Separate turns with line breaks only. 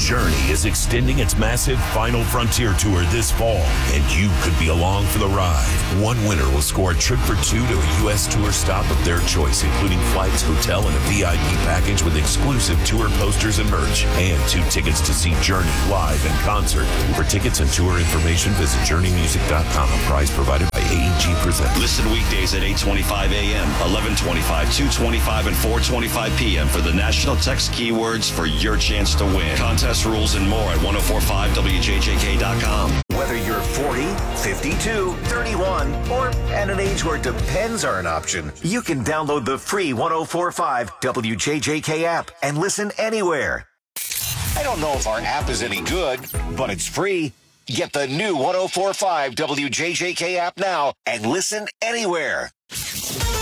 Journey is extending its massive Final Frontier Tour this fall, and you could be along for the ride. One winner will score a trip for two to a U.S. tour stop of their choice, including flights, hotel, and a VIP package with exclusive tour posters and merch, and 2 tickets to see Journey live in concert. For tickets and tour information, visit JourneyMusic.com. Prize provided by AEG Presents.
Listen weekdays at 8:25 a.m., 11:25, 2:25, and 4:25 p.m. for the national text keywords for your chance to win. Contest rules and more at 1045wjjk.com.
Whether you're 40, 52, 31, or at an age where depends are an option, you can download the free 1045 WJJK app and listen anywhere. I don't know if our app is any good, but it's free. Get the new 1045 WJJK app now and listen anywhere.